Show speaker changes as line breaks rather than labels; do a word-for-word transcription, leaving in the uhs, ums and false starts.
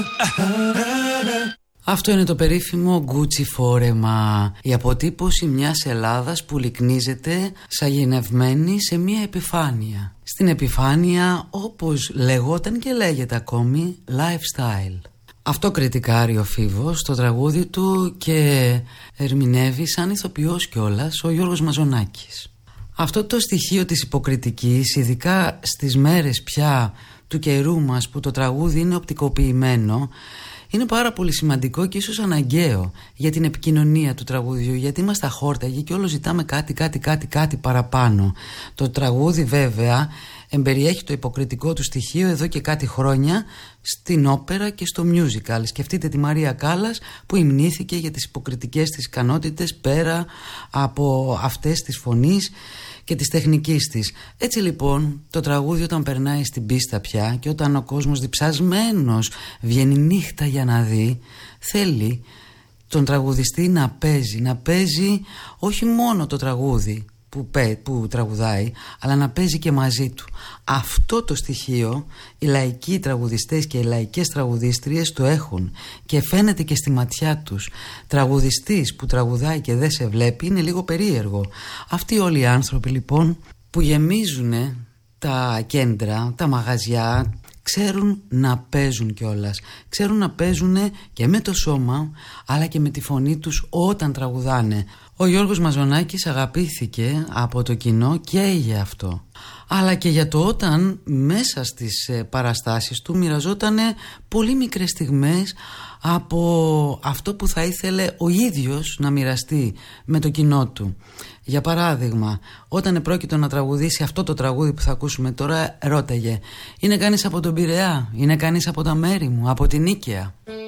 Αυτό είναι το περίφημο Gucci φόρεμα, η αποτύπωση μιας Ελλάδας που λυκνίζεται σαγηνευμένη σε μια επιφάνεια. Στην επιφάνεια, όπως λεγόταν και λέγεται ακόμη, lifestyle. Αυτό κριτικάρει ο Φίβος στο τραγούδι του και ερμηνεύει σαν ηθοποιός κιόλας ο Γιώργος Μαζονάκης. Αυτό το στοιχείο της υποκριτικής, ειδικά στις μέρες πια του καιρού μας που το τραγούδι είναι οπτικοποιημένο, είναι πάρα πολύ σημαντικό και ίσως αναγκαίο για την επικοινωνία του τραγουδιού, γιατί είμαστε αχόρταγοι και όλο ζητάμε κάτι, κάτι, κάτι, κάτι παραπάνω. Το τραγούδι βέβαια εμπεριέχει το υποκριτικό του στοιχείο εδώ και κάτι χρόνια στην όπερα και στο musical. Σκεφτείτε τη Μαρία Κάλλας που υμνήθηκε για τις υποκριτικές της ικανότητες πέρα από αυτές της φωνής και της τεχνικής της. Έτσι λοιπόν το τραγούδι όταν περνάει στην πίστα πια και όταν ο κόσμος διψασμένος βγαίνει νύχτα για να δει, θέλει τον τραγουδιστή να παίζει, να παίζει όχι μόνο το τραγούδι που, που τραγουδάει, αλλά να παίζει και μαζί του. Αυτό το στοιχείο οι λαϊκοί τραγουδιστές και οι λαϊκές τραγουδίστριες το έχουν και φαίνεται και στη ματιά τους. Τραγουδιστής που τραγουδάει και δεν σε βλέπει είναι λίγο περίεργο. Αυτοί όλοι οι άνθρωποι λοιπόν που γεμίζουν τα κέντρα, τα μαγαζιά, ξέρουν να παίζουν κιόλας. Ξέρουν να παίζουν και με το σώμα αλλά και με τη φωνή τους όταν τραγουδάνε. Ο Γιώργος Μαζονάκης αγαπήθηκε από το κοινό και για αυτό, αλλά και για το όταν μέσα στις παραστάσεις του μοιραζόταν πολύ μικρές στιγμές από αυτό που θα ήθελε ο ίδιος να μοιραστεί με το κοινό του. Για παράδειγμα, όταν επρόκειτο να τραγουδήσει αυτό το τραγούδι που θα ακούσουμε τώρα, ρώταγε: είναι κανείς από τον Πειραιά, είναι κανείς από τα μέρη μου, από την Νίκαια?